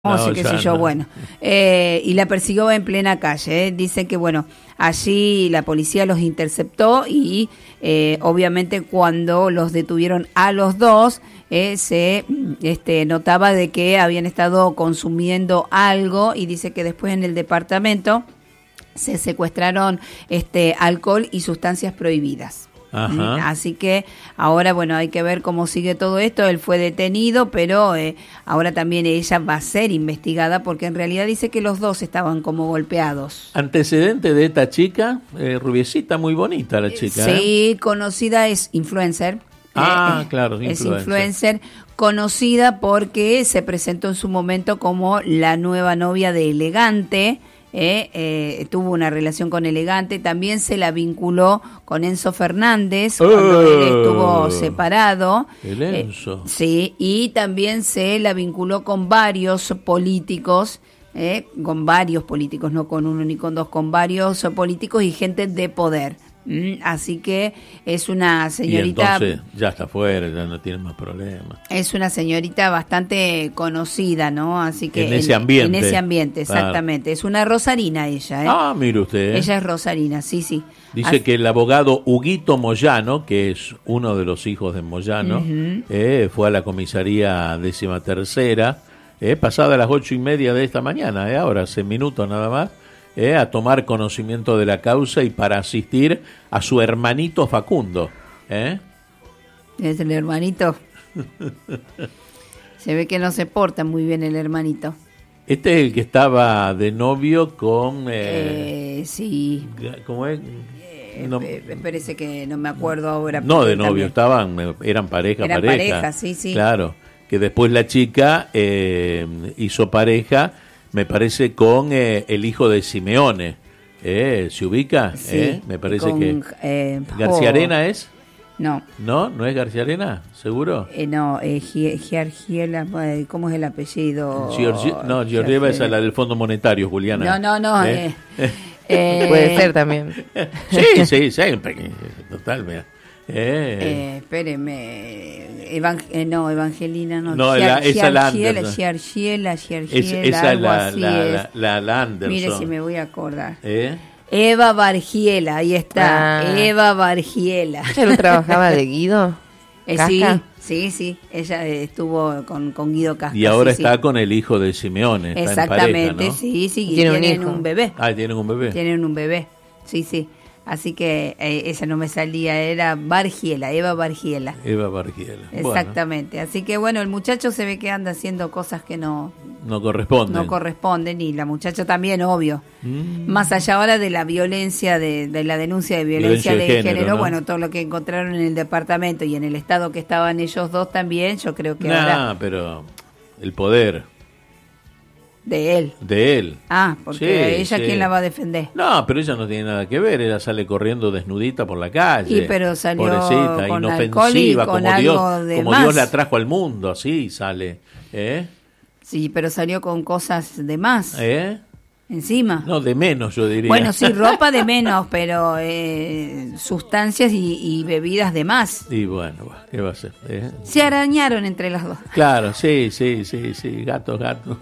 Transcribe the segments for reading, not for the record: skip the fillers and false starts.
No, qué sé yo, no. bueno, y la persiguió en plena calle. Dicen que, bueno, allí la policía los interceptó y obviamente cuando los detuvieron a los dos, se notaba de que habían estado consumiendo algo y dice que después en el departamento se secuestraron alcohol y sustancias prohibidas. Ajá. Así que ahora, bueno, hay que ver cómo sigue todo esto. Él fue detenido, pero ahora también ella va a ser investigada porque en realidad dice que los dos estaban como golpeados. Antecedente de esta chica, rubiecita, muy bonita la chica. Sí, conocida, es influencer. Claro, es influencer, conocida porque se presentó en su momento como la nueva novia de Elegante. Tuvo una relación con Elegante, también se la vinculó con Enzo Fernández cuando él estuvo separado. El Enzo. Sí, y también se la vinculó con varios políticos, no con uno ni con dos, con varios políticos y gente de poder. Así que es una señorita. Y entonces ya está fuera, ya no tiene más problemas. Es una señorita bastante conocida, ¿no? Así que en ese ambiente. En ese ambiente, exactamente. Claro. Es una rosarina ella, mire usted. Ella es rosarina, sí, sí. Dice que el abogado Huguito Moyano, que es uno de los hijos de Moyano, fue a la comisaría 13ª, pasada las 8:30 de esta mañana, ahora hace minutos nada más, a tomar conocimiento de la causa y para asistir a su hermanito Facundo. Es el hermanito. Se ve que no se porta muy bien el hermanito. Este es el que estaba de novio con... sí. ¿Cómo es? Parece que no me acuerdo ahora. No, de novio, eran pareja. Eran pareja, sí, sí. Claro, que después la chica hizo pareja, me parece, con el hijo de Simeone. ¿Se ubica? Sí, me parece que... ¿García Arena es? No. ¿No es García Arena? ¿Seguro? No, Giorgiela, ¿cómo es el apellido? Giorgiela es la del Fondo Monetario, Juliana. No. Puede ser también. Sí, total, mira. Espéreme, Evangelina no. No, esa es la Anderson. Giorgiela, esa es la Anderson. Mire si me voy a acordar. Eva Bargiela, ahí está, Eva Bargiela. ¿Ella no trabajaba de Guido? Sí, ella estuvo con Guido Casca. Y ahora está con el hijo de Simeone. Exactamente, en pareja, ¿no? Sí, y tienen un bebé. Tienen un bebé. Tienen un bebé, sí. Así que esa no me salía, era Bargiela, Eva Bargiela. Eva Bargiela. Exactamente, así que bueno, el muchacho se ve que anda haciendo cosas que no corresponden. No corresponden, y la muchacha también, obvio. Más allá ahora de la violencia, de la denuncia de violencia de género, ¿no? Bueno, todo lo que encontraron en el departamento y en el estado que estaban ellos dos también, yo creo que ahora... pero el poder... De él. Porque ella, ¿quién la va a defender? No, pero ella no tiene nada que ver, ella sale corriendo desnudita por la calle. Pero salió pobrecita, con inofensiva, con como Dios la trajo al mundo, así sale. Sí, pero salió con cosas de más. Encima. No, de menos, yo diría. Bueno, sí, ropa de menos, pero sustancias y bebidas de más. Y bueno, ¿qué va a ser? Se arañaron entre las dos. Claro, sí, gato.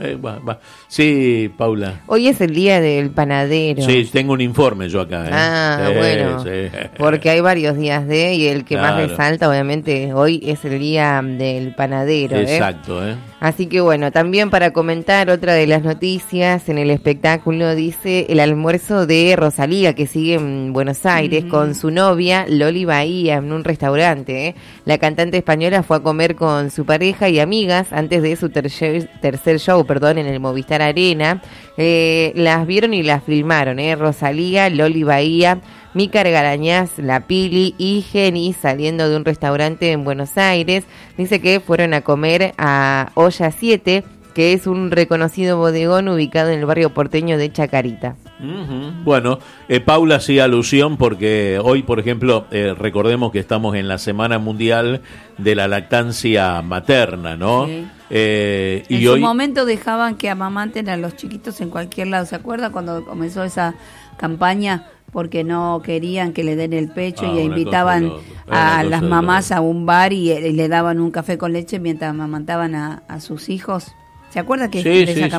Sí, Paula. Hoy es el día del panadero. Sí, tengo un informe yo acá. Bueno, porque hay varios días y el que más resalta, obviamente, hoy es el día del panadero. Exacto, Así que bueno, también para comentar otra de las noticias en el espectáculo, dice el almuerzo de Rosalía, que sigue en Buenos Aires con su novia Loli Bahía en un restaurante. La cantante española fue a comer con su pareja y amigas antes de su tercer show, en el Movistar Arena. Las vieron y las filmaron, Rosalía, Loli Bahía, Mica Garañaz, La Pili y Jenny saliendo de un restaurante en Buenos Aires. Dice que fueron a comer a Olla 7, que es un reconocido bodegón ubicado en el barrio porteño de Chacarita. Bueno, Paula hacía alusión porque hoy, por ejemplo, recordemos que estamos en la Semana Mundial de la Lactancia Materna, ¿no? Sí. Y en hoy... su momento dejaban que amamanten a los chiquitos en cualquier lado. ¿Se acuerda cuando comenzó esa campaña? Porque no querían que le den el pecho y invitaban a las mamás a un bar y le daban un café con leche mientras amamantaban a sus hijos. ¿Se acuerda que Sí, de sí, esa sí.